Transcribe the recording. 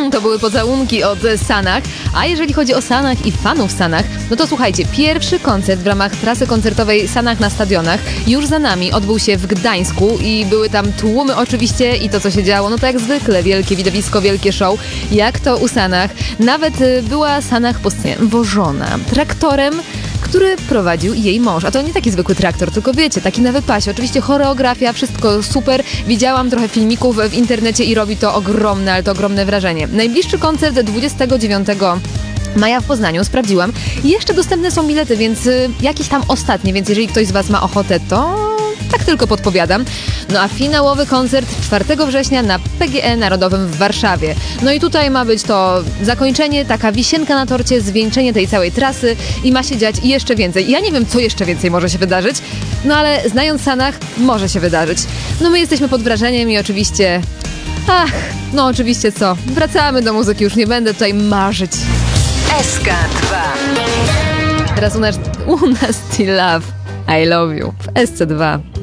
To były pocałunki od Sanach. A jeżeli chodzi o Sanach i fanów Sanach, no to słuchajcie, pierwszy koncert w ramach trasy koncertowej Sanach na stadionach już za nami odbył się w Gdańsku i były tam tłumy oczywiście i to, co się działo, no to jak zwykle wielkie widowisko, wielkie show, jak to u Sanach. Nawet była Sanach po scenie wożona traktorem, który prowadził jej mąż. A to nie taki zwykły traktor, tylko wiecie, taki na wypasie. Oczywiście choreografia, wszystko super. Widziałam trochę filmików w internecie i robi to ogromne, ale to ogromne wrażenie. Najbliższy koncert 29 maja w Poznaniu, sprawdziłam. Jeszcze dostępne są bilety, więc jakieś tam ostatnie, więc jeżeli ktoś z Was ma ochotę, to tak tylko podpowiadam. No a finałowy koncert 4 września na PGE Narodowym w Warszawie. No i tutaj ma być to zakończenie, taka wisienka na torcie, zwieńczenie tej całej trasy i ma się dziać jeszcze więcej. Ja nie wiem, co jeszcze więcej może się wydarzyć, no ale znając Sanach, może się wydarzyć. No my jesteśmy pod wrażeniem i oczywiście... no oczywiście co? Wracamy do muzyki, już nie będę tutaj marzyć. SK2. Teraz u nas Still Love, I Love You w SC2.